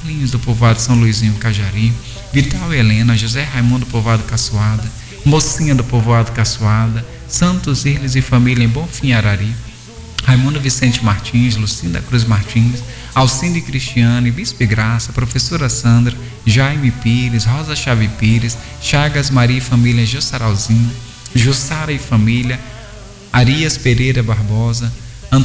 Carlinhos do povoado São Luizinho Cajari, Vital e Helena, José Raimundo do povoado Caçoada, Mocinha do povoado Caçoada, Santos Irles e família em Bonfim Arari, Raimundo Vicente Martins, Lucinda Cruz Martins, Alcinde Cristiane, Bispe Graça, Professora Sandra, Jaime Pires, Rosa Chave Pires, Chagas Maria e família Jussaralzinho, Jussara e família, Arias Pereira Barbosa,